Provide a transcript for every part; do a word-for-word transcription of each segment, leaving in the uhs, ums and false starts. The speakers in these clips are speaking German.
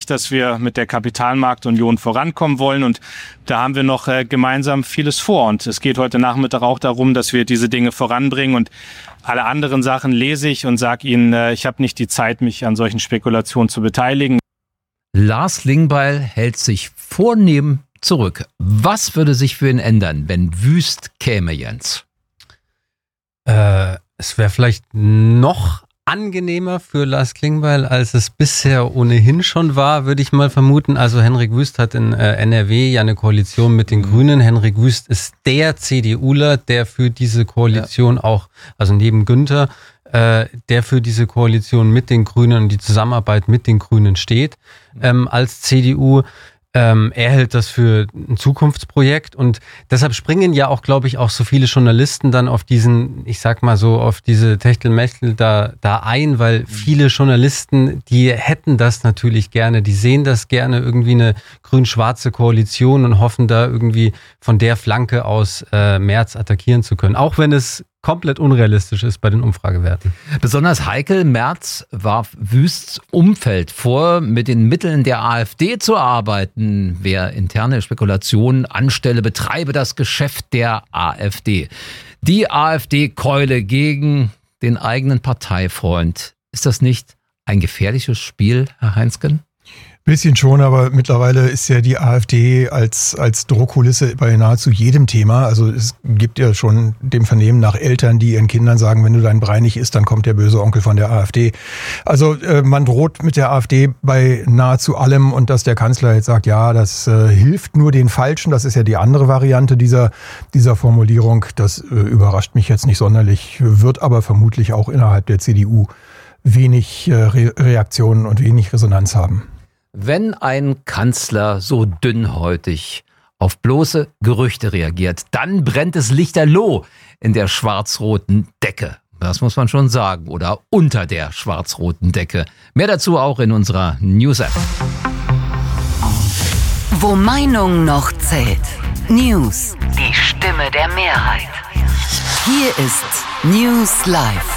dass wir mit der Kapitalmarktunion vorankommen wollen. Und da haben wir noch äh, gemeinsam vieles vor. Und es geht heute Nachmittag auch darum, dass wir diese Dinge voranbringen. Und alle anderen Sachen lese ich und sage Ihnen, äh, ich habe nicht die Zeit, mich an solchen Spekulationen zu beteiligen. Lars Klingbeil hält sich vornehm zurück. Was würde sich für ihn ändern, wenn Wüst käme, Jens? Äh, es wäre vielleicht noch angenehmer für Lars Klingbeil, als es bisher ohnehin schon war, würde ich mal vermuten. Also Henrik Wüst hat in äh, N R W ja eine Koalition mit den Grünen. Henrik Wüst ist der CDUler, der für diese Koalition ja. auch, also neben Günther, äh, der für diese Koalition mit den Grünen und die Zusammenarbeit mit den Grünen steht ähm, als C D U. Ähm, er hält das für ein Zukunftsprojekt und deshalb springen ja auch, glaube ich, auch so viele Journalisten dann auf diesen, ich sag mal so, auf diese Techtelmechtel da, da ein, weil viele Journalisten, die hätten das natürlich gerne, die sehen das gerne, irgendwie eine grün-schwarze Koalition und hoffen da irgendwie von der Flanke aus äh, Merz attackieren zu können, auch wenn es komplett unrealistisch ist bei den Umfragewerten. Besonders heikel, Merz warf Wüsts Umfeld vor, mit den Mitteln der AfD zu arbeiten. Wer interne Spekulationen anstelle, betreibe das Geschäft der AfD. Die AfD-Keule gegen den eigenen Parteifreund. Ist das nicht ein gefährliches Spiel, Herr Heinsken? Bisschen schon, aber mittlerweile ist ja die AfD als, als Drohkulisse bei nahezu jedem Thema. Also es gibt ja schon dem Vernehmen nach Eltern, die ihren Kindern sagen, wenn du dein Brei nicht isst, dann kommt der böse Onkel von der AfD. Also äh, man droht mit der AfD bei nahezu allem und dass der Kanzler jetzt sagt, ja, das äh, hilft nur den Falschen, das ist ja die andere Variante dieser, dieser Formulierung. Das äh, überrascht mich jetzt nicht sonderlich, wird aber vermutlich auch innerhalb der C D U wenig äh, Re- Reaktionen und wenig Resonanz haben. Wenn ein Kanzler so dünnhäutig auf bloße Gerüchte reagiert, dann brennt es lichterloh in der schwarz-roten Decke. Das muss man schon sagen. Oder unter der schwarz-roten Decke. Mehr dazu auch in unserer News-App. Wo Meinung noch zählt. News. Die Stimme der Mehrheit. Hier ist News Live.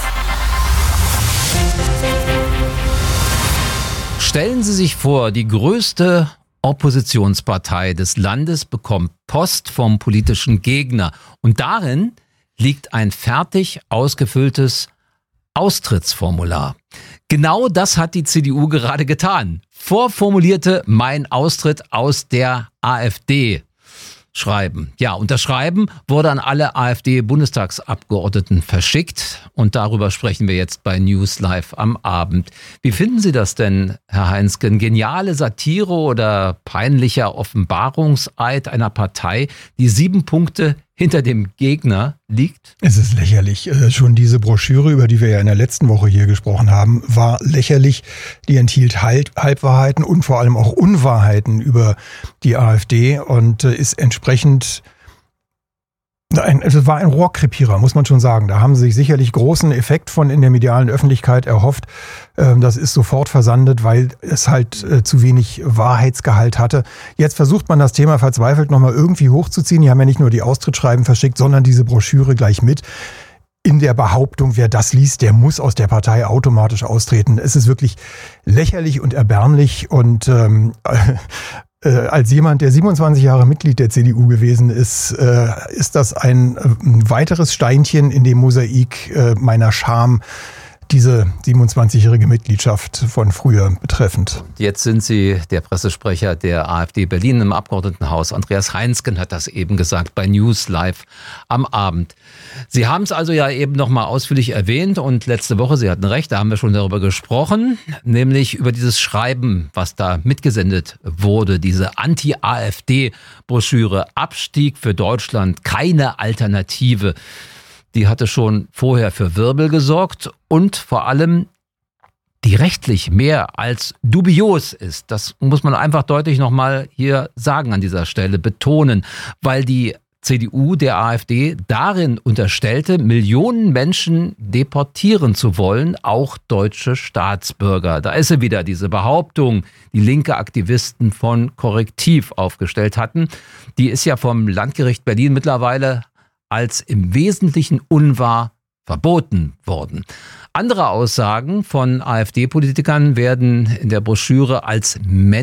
Stellen Sie sich vor, die größte Oppositionspartei des Landes bekommt Post vom politischen Gegner. Und darin liegt ein fertig ausgefülltes Austrittsformular. Genau das hat die C D U gerade getan. Vorformulierte mein Austritt aus der AfD schreiben. Ja, und das Schreiben wurde an alle AfD-Bundestagsabgeordneten verschickt. Und darüber sprechen wir jetzt bei News Live am Abend. Wie finden Sie das denn, Herr Heinsken? Geniale Satire oder peinlicher Offenbarungseid einer Partei, die sieben Punkte hinter dem Gegner liegt? Es ist lächerlich. Schon diese Broschüre, über die wir ja in der letzten Woche hier gesprochen haben, war lächerlich. Die enthielt Halbwahrheiten und vor allem auch Unwahrheiten über die AfD und ist entsprechend Ein, es war ein Rohrkrepierer, muss man schon sagen. Da haben sie sich sicherlich großen Effekt von in der medialen Öffentlichkeit erhofft. Das ist sofort versandet, weil es halt zu wenig Wahrheitsgehalt hatte. Jetzt versucht man das Thema verzweifelt nochmal irgendwie hochzuziehen. Die haben ja nicht nur die Austrittsschreiben verschickt, sondern diese Broschüre gleich mit. In der Behauptung, wer das liest, der muss aus der Partei automatisch austreten. Es ist wirklich lächerlich und erbärmlich und ähm, Äh, als jemand, der siebenundzwanzig Jahre Mitglied der C D U gewesen ist, äh, ist das ein, ein weiteres Steinchen in dem Mosaik äh, meiner Scham, diese siebenundzwanzigjährige Mitgliedschaft von früher betreffend. Jetzt sind Sie der Pressesprecher der AfD Berlin im Abgeordnetenhaus. Andreas Heinsken hat das eben gesagt bei News Live am Abend. Sie haben es also ja eben nochmal ausführlich erwähnt und letzte Woche, Sie hatten recht, da haben wir schon darüber gesprochen, nämlich über dieses Schreiben, was da mitgesendet wurde, diese Anti-AfD-Broschüre Abstieg für Deutschland, keine Alternative. Die hatte schon vorher für Wirbel gesorgt und vor allem die rechtlich mehr als dubios ist. Das muss man einfach deutlich nochmal hier sagen an dieser Stelle, betonen, weil die C D U der AfD darin unterstellte, Millionen Menschen deportieren zu wollen, auch deutsche Staatsbürger. Da ist sie wieder, diese Behauptung, die linke Aktivisten von Korrektiv aufgestellt hatten. Die ist ja vom Landgericht Berlin mittlerweile als im Wesentlichen unwahr verboten worden. Andere Aussagen von AfD-Politikern werden in der Broschüre als